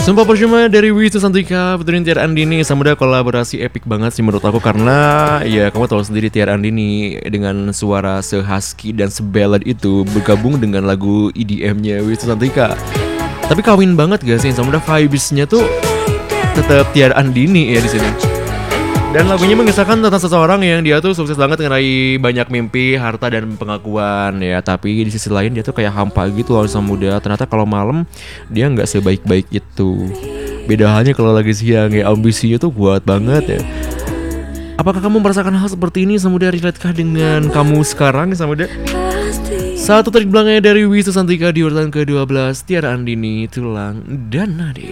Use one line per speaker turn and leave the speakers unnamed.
Sumpah percuma dari Wisnu Santika, Puturin Tiar Andini. Samudra kolaborasi epic banget sih menurut aku. Karena ya kamu tahu sendiri Tiar Andini dengan suara se-husky dan se-ballad itu bergabung dengan lagu EDM-nya Wisnu Santika. Tapi kawin banget gak sih? Samudra vibes-nya tuh tetap Tiar Andini ya di sini. Dan lagunya mengisahkan tentang seseorang yang dia tuh sukses banget ngeraih banyak mimpi, harta dan pengakuan ya. Tapi di sisi lain dia tuh kayak hampa gitu loh Samudra. Ternyata kalau malam dia nggak sebaik-baik itu. Beda halnya kalau lagi siang ya, ambisinya tuh kuat banget ya. Apakah kamu merasakan hal seperti ini Samudra? Relate-kah dengan kamu sekarang Samudra? Satu trik belakangnya dari Wisnu Santika di urutan ke-12, Tiara Andini, Tulang dan Nadi.